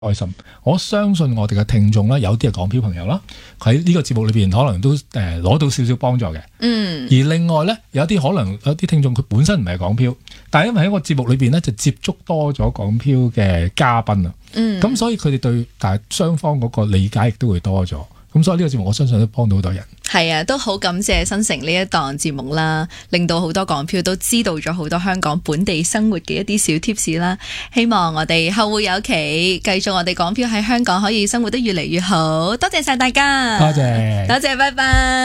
開心。我相信我哋嘅聽眾咧，有啲係港漂朋友啦，喺呢個節目裏邊可能都攞到少少幫助嘅。而另外咧，有啲可能有啲聽眾佢本身唔係港漂，但係因為喺個節目裏邊咧就接觸多咗港漂嘅嘉賓啊。咁所以佢哋對但係雙方嗰個理解亦都會多咗。咁所以呢個節目我相信都幫到好多人。 係啊，都好感謝新城呢一檔節目啦，令到好多港漂都知道咗好多香港本地生活嘅一啲小貼士啦。希望我哋後會有期，繼續我哋港漂喺香港可以生活得越嚟越好。多謝晒大家， 多謝， 多謝，拜拜。